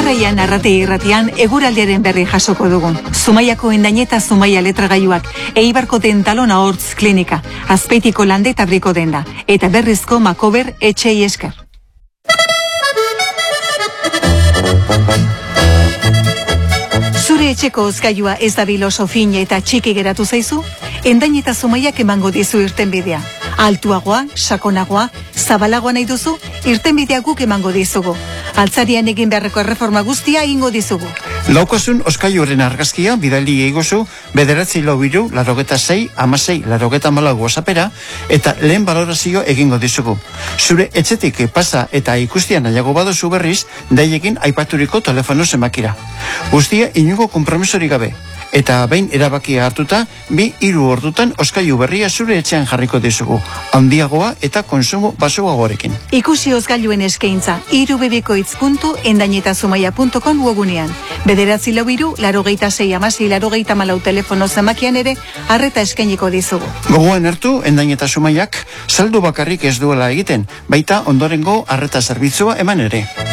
Jarraian Arrate Irratian eguraldiaren berri jasoko dugu. Zumaiako Endañeta Zumaia letragailuak, Eibarko Dentalona Hortz Klinika, Azpeitiko Landeta Briko Denda, eta berrizko Makober etxei esker. Zure etxeko hozkailua ez dabil oso fin eta txiki geratu zaizu? Endañeta Zumaiak emango dizu irtenbidea. Altuagoa, sakonagoa, zabalagoa nahi duzu, irtenbidea guk emango dizugu. Altzarian egin beharreko erreforma guztia egingo dizugu. Laukosun oskailuaren argazkia bidali egozu 946-16-16-44 WhatsAppera eta lehen balorazio egingo dizugu. Zure etxetik pasa eta ikustian nahiago baduzu berriz, daiekin aipaturiko telefono zenbakira. Guztia inongo konpromisorik gabe. Eta behin erabakia hartuta, 2-3 ordutan oskailu berria zure etxean jarriko dizugu. Handiagoa eta konsumo baxuagoarekin. Ikusi hozgailuen eskaintza, irubebikoitz.endañetazumaia.com webunean. 944-86-86-84 telefono zenbakian ere, arreta eskainiko dizugu. Gogoan hartu, Endañeta Zumaiak saldu bakarrik ez duela egiten, baita ondorengo arreta zerbitzua eman ere.